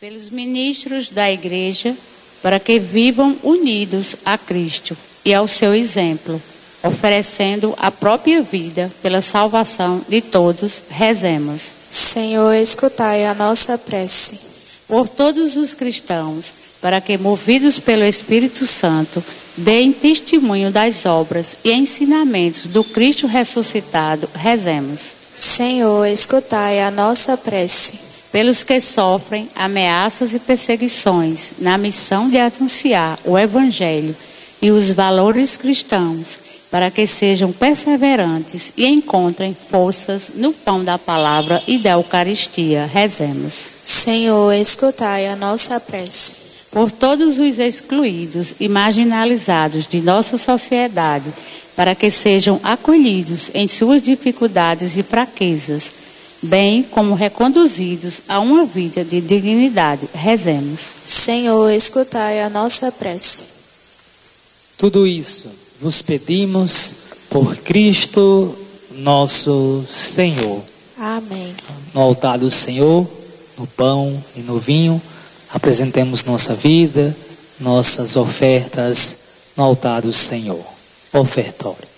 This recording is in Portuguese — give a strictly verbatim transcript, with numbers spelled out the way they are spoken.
pelos ministros da Igreja, para que vivam unidos a Cristo e ao seu exemplo, oferecendo a própria vida pela salvação de todos, rezemos. Senhor, escutai a nossa prece. Por todos os cristãos, para que, movidos pelo Espírito Santo, deem testemunho das obras e ensinamentos do Cristo ressuscitado, rezemos. Senhor, escutai a nossa prece. Pelos que sofrem ameaças e perseguições na missão de anunciar o Evangelho e os valores cristãos, para que sejam perseverantes e encontrem forças no pão da palavra e da Eucaristia, rezemos. Senhor, escutai a nossa prece. Por todos os excluídos e marginalizados de nossa sociedade, para que sejam acolhidos em suas dificuldades e fraquezas, bem como reconduzidos a uma vida de dignidade, rezemos. Senhor, escutai a nossa prece. Tudo isso vos pedimos por Cristo nosso Senhor. Amém. No altar do Senhor, no pão e no vinho, apresentemos nossa vida, nossas ofertas no altar do Senhor. Ofertório.